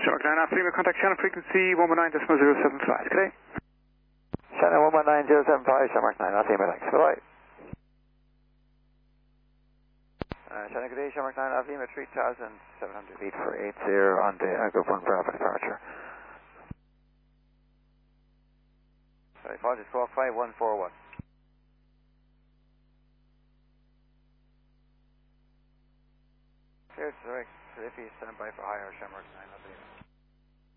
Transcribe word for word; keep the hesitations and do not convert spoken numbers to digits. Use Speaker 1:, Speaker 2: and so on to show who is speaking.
Speaker 1: Shamrock nine Alpha Lima, contact channel frequency one one nine point zero seven five. Good day.
Speaker 2: Channel one one nine zero seven five, Shamrock nine Alpha Lima, thanks. Bye-bye. Uh, Channel good day, Shamrock nine Alpha Lima, three thousand seven hundred feet for eight zero on the uh, group one Bravo departure. Sorry, apologies, squawk five one four one. Here's direct, so if you stand by for higher, Shamrock nine Alpha Lima.